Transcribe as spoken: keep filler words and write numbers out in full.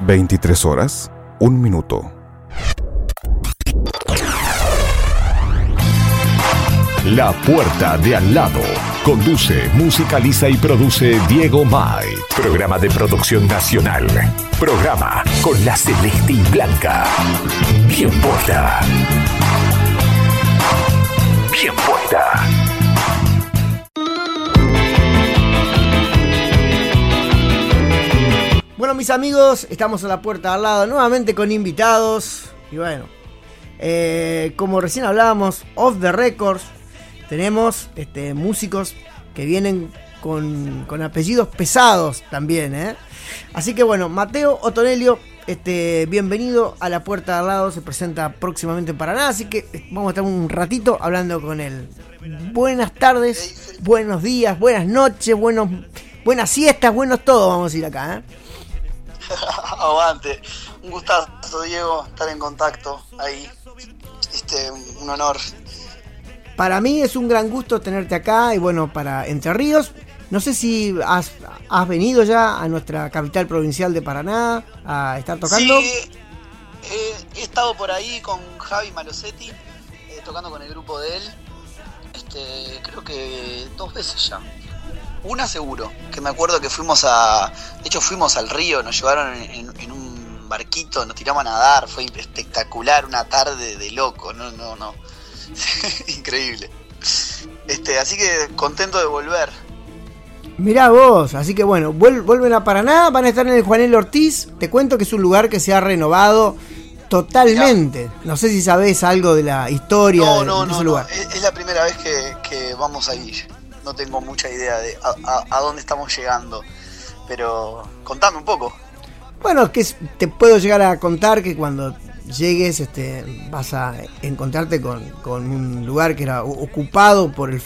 veintitrés horas, un minuto. La Puerta de Al Lado. Conduce, musicaliza y produce Diego May. Programa de producción nacional. Programa con la celeste y blanca. Bien puesta. Bien puesta. Bueno, mis amigos, estamos a la puerta de al lado nuevamente con invitados. Y bueno, eh, como recién hablábamos, off the records, tenemos este, músicos que vienen con, con apellidos pesados también, ¿eh? Así que bueno, Mateo Otonelio, este, bienvenido a la puerta de al lado, se presenta próximamente en Paraná, así que vamos a estar un ratito hablando con él. Buenas tardes, buenos días, buenas noches, buenos, buenas siestas, buenos todo, vamos a ir acá, ¿eh? Aguante, un gustazo, Diego, estar en contacto ahí, este, un honor. Para mí es un gran gusto tenerte acá y bueno, para Entre Ríos. No sé si has, has venido ya a nuestra capital provincial de Paraná a estar tocando. Sí, eh, he estado por ahí con Javi Malosetti, eh, tocando con el grupo de él, este, creo que dos veces ya. Una seguro, que me acuerdo que fuimos a... De hecho fuimos al río, nos llevaron en, en, en un barquito, nos tiramos a nadar, fue espectacular, una tarde de loco, no, no, no. Increíble. Este, así que contento de volver. Mirá vos, así que bueno, vuel- vuelven a Paraná, van a estar en el Juanel Ortiz. Te cuento que es un lugar que se ha renovado totalmente. Mirá. No sé si sabés algo de la historia no, de, no, de no, ese no. lugar. Es, es la primera vez que, que vamos a ir. No tengo mucha idea de a, a, a dónde estamos llegando. Pero contame un poco. Bueno, es que te puedo llegar a contar que cuando llegues este, vas a encontrarte con, con un lugar que era ocupado por el